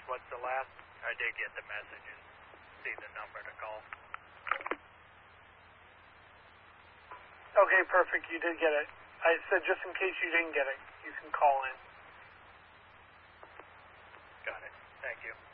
what's the last? I did get the message and see the number to call. Okay, perfect. You did get it. I said just in case you didn't get it, you can call in. Got it. Thank you.